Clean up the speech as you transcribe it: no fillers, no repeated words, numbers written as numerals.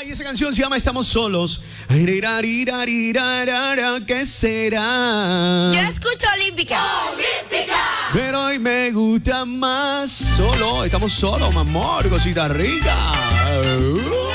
y esa canción se llama Estamos Solos. ¿Qué será? Yo escucho Olímpica. Pero hoy me gusta más solo. Estamos solos, mi amor, cosita rica.